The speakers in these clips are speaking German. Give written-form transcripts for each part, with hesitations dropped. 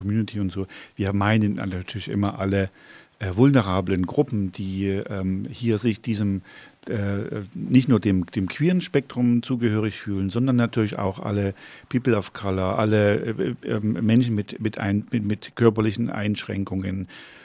Community und so. Wir meinen natürlich immer alle vulnerablen Gruppen, die hier sich diesem nicht nur dem queeren Spektrum zugehörig fühlen, sondern natürlich auch alle People of Color, alle Menschen mit körperlichen Einschränkungen.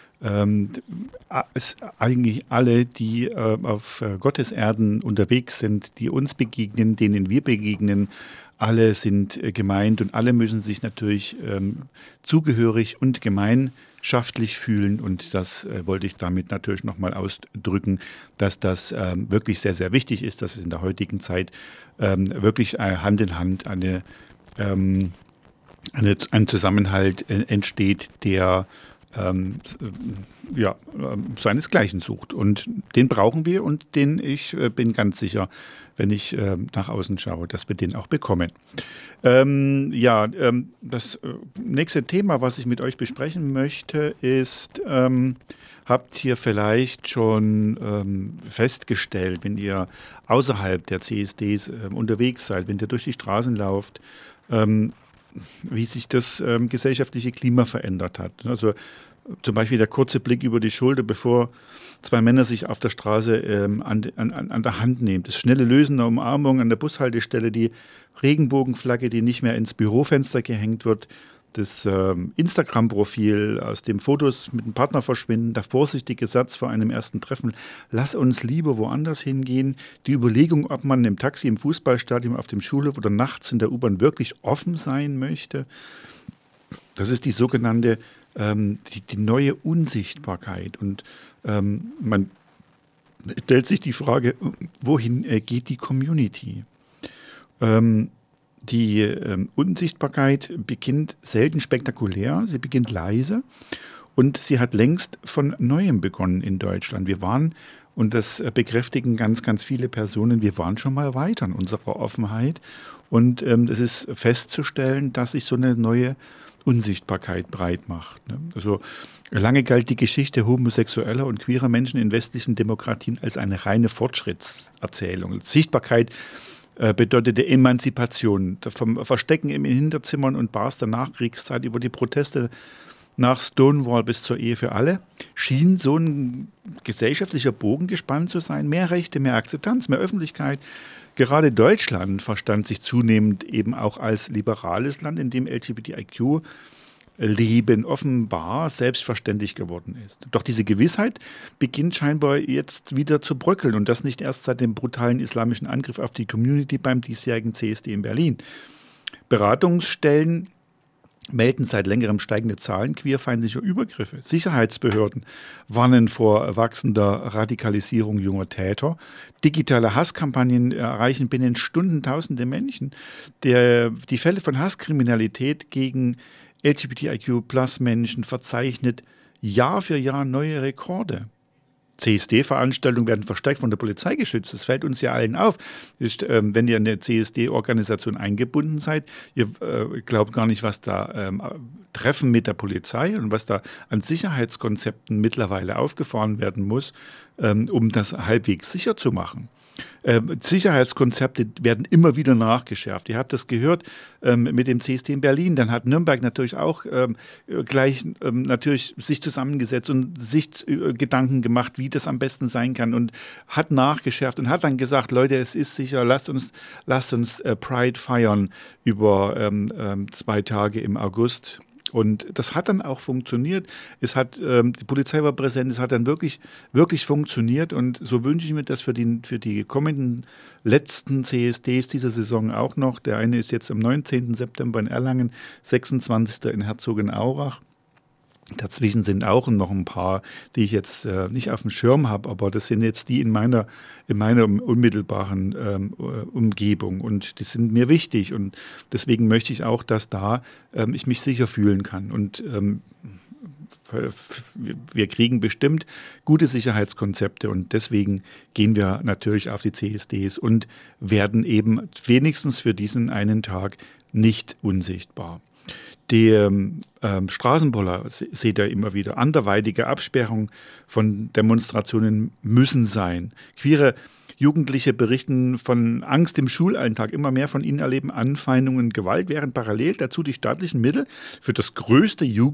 Eigentlich alle, die auf Gottes Erden unterwegs sind, die uns begegnen, denen wir begegnen, alle sind gemeint und alle müssen sich natürlich zugehörig und gemeinschaftlich fühlen. Und das wollte ich damit natürlich nochmal ausdrücken, dass das wirklich sehr, sehr wichtig ist, dass es in der heutigen Zeit wirklich Hand in Hand ein Zusammenhalt entsteht, der seinesgleichen sucht. Und den brauchen wir und den bin ganz sicher, wenn ich nach außen schaue, dass wir den auch bekommen. Das nächste Thema, was ich mit euch besprechen möchte, ist, habt ihr vielleicht schon festgestellt, wenn ihr außerhalb der CSDs unterwegs seid, wenn ihr durch die Straßen lauft, wie sich das gesellschaftliche Klima verändert hat. Also zum Beispiel der kurze Blick über die Schulter, bevor zwei Männer sich auf der Straße an der Hand nehmen. Das schnelle Lösen der Umarmung an der Bushaltestelle, die Regenbogenflagge, die nicht mehr ins Bürofenster gehängt wird, das Instagram-Profil, aus dem Fotos mit dem Partner verschwinden, der vorsichtige Satz vor einem ersten Treffen, lass uns lieber woanders hingehen, die Überlegung, ob man im Taxi, im Fußballstadion, auf dem Schulhof oder nachts in der U-Bahn wirklich offen sein möchte. Das ist die sogenannte, die neue Unsichtbarkeit. Und man stellt sich die Frage, wohin geht die Community? Die Unsichtbarkeit beginnt selten spektakulär, sie beginnt leise und sie hat längst von Neuem begonnen in Deutschland. Wir waren, und das bekräftigen ganz, ganz viele Personen, wir waren schon mal weiter in unserer Offenheit und es ist festzustellen, dass sich so eine neue Unsichtbarkeit breit macht. Ne? Also lange galt die Geschichte homosexueller und queerer Menschen in westlichen Demokratien als eine reine Fortschrittserzählung. Sichtbarkeit bedeutete Emanzipation, vom Verstecken in Hinterzimmern und Bars der Nachkriegszeit über die Proteste nach Stonewall bis zur Ehe für alle, schien so ein gesellschaftlicher Bogen gespannt zu sein. Mehr Rechte, mehr Akzeptanz, mehr Öffentlichkeit. Gerade Deutschland verstand sich zunehmend eben auch als liberales Land, in dem LGBTIQ Leben offenbar selbstverständlich geworden ist. Doch diese Gewissheit beginnt scheinbar jetzt wieder zu bröckeln und das nicht erst seit dem brutalen islamischen Angriff auf die Community beim diesjährigen CSD in Berlin. Beratungsstellen melden seit längerem steigende Zahlen queerfeindlicher Übergriffe. Sicherheitsbehörden warnen vor wachsender Radikalisierung junger Täter. Digitale Hasskampagnen erreichen binnen Stunden tausende Menschen. Die Fälle von Hasskriminalität gegen LGBTIQ-Plus-Menschen verzeichnet Jahr für Jahr neue Rekorde. CSD-Veranstaltungen werden verstärkt von der Polizei geschützt. Das fällt uns ja allen auf. Wenn ihr in der CSD-Organisation eingebunden seid, ihr glaubt gar nicht, was da Treffen mit der Polizei und was da an Sicherheitskonzepten mittlerweile aufgefahren werden muss, um das halbwegs sicher zu machen. Sicherheitskonzepte werden immer wieder nachgeschärft. Ihr habt das gehört mit dem CSD in Berlin. Dann hat Nürnberg natürlich auch gleich natürlich sich zusammengesetzt und sich Gedanken gemacht, wie das am besten sein kann und hat nachgeschärft und hat dann gesagt, Leute, es ist sicher, lasst uns Pride feiern über 2 Tage im August. Und das hat dann auch funktioniert. Die Polizei war präsent, es hat dann wirklich, wirklich funktioniert. Und so wünsche ich mir das für die kommenden letzten CSDs dieser Saison auch noch. Der eine ist jetzt am 19. September in Erlangen, 26. in Herzogenaurach. Dazwischen sind auch noch ein paar, die ich jetzt nicht auf dem Schirm habe, aber das sind jetzt die in meiner unmittelbaren Umgebung und die sind mir wichtig und deswegen möchte ich auch, dass da ich mich sicher fühlen kann und wir kriegen bestimmt gute Sicherheitskonzepte und deswegen gehen wir natürlich auf die CSDs und werden eben wenigstens für diesen einen Tag nicht unsichtbar. Die Straßenpoller seht ihr immer wieder. Anderweitige Absperrung von Demonstrationen müssen sein. Queere Jugendliche berichten von Angst im Schulalltag. Immer mehr von ihnen erleben Anfeindungen und Gewalt, während parallel dazu die staatlichen Mittel für das größte